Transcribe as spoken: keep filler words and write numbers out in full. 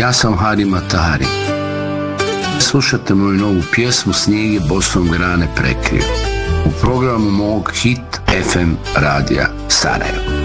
Ja sam Hari Matahari. Slušajte moju novu pjesmu Snijeg je bosom grane prekrio u programu mog Hit F M radija Sarajevo.